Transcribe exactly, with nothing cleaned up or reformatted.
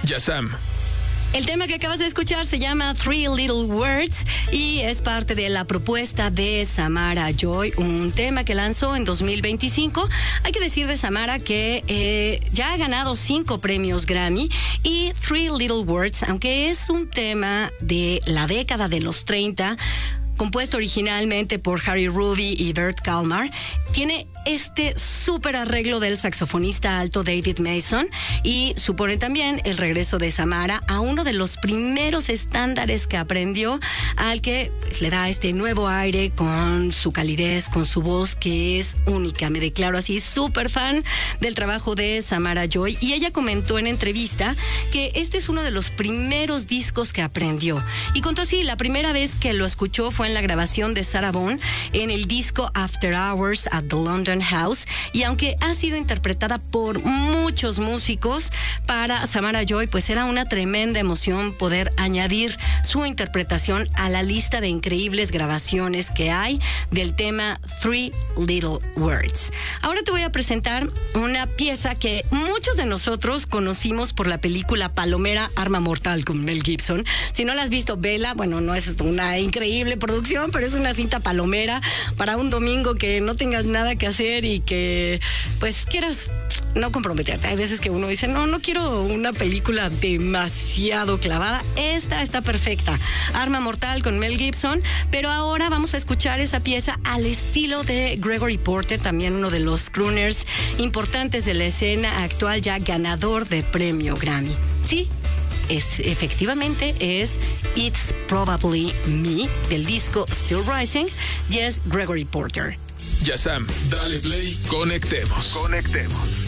Yazam. El tema que acabas de escuchar se llama Three Little Words y es parte de la propuesta de Samara Joy, un tema que lanzó en dos mil veinticinco. Hay que decir de Samara que eh, ya ha ganado cinco premios Grammy y Three Little Words, aunque es un tema de la década de los treinta, compuesto originalmente por Harry Ruby y Bert Kalmar, tiene este súper arreglo del saxofonista alto David Mason y supone también el regreso de Samara a uno de los primeros estándares que aprendió, al que pues, le da este nuevo aire con su calidez, con su voz que es única. Me declaro así súper fan del trabajo de Samara Joy y ella comentó en entrevista que este es uno de los primeros discos que aprendió y contó así: la primera vez que lo escuchó fue en la grabación de Sarah Vaughan en el disco After Hours at the London House, y aunque ha sido interpretada por muchos músicos, para Samara Joy pues era una tremenda emoción poder añadir su interpretación a la lista de increíbles grabaciones que hay del tema Three Little Words. Ahora te voy a presentar una pieza que muchos de nosotros conocimos por la película palomera Arma Mortal con Mel Gibson. Si no la has visto, vela. Bueno, no es una increíble producción, pero es una cinta palomera para un domingo que no tengas nada que hacer y que pues quieras no comprometerte. Hay veces que uno dice, no, no quiero una película demasiado clavada. Esta está perfecta. Arma Mortal con Mel Gibson. Pero ahora vamos a escuchar esa pieza al estilo de Gregory Porter, también uno de los crooners importantes de la escena actual, ya ganador de premio Grammy. Sí, es, efectivamente es It's Probably Me, del disco Still Rising, y es Gregory Porter. Yazam, dale play, conectemos. Conectemos.